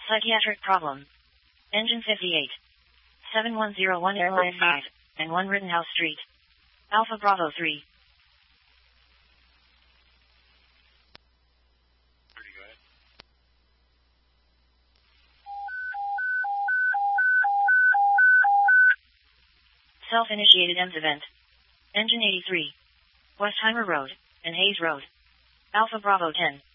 Psychiatric problem. Engine 58. 7101 Airline 5, and 1 Rittenhouse Street. Alpha Bravo 3. Self-initiated EMS event. Engine 83. Westheimer Road, and Hayes Road. Alpha Bravo 10.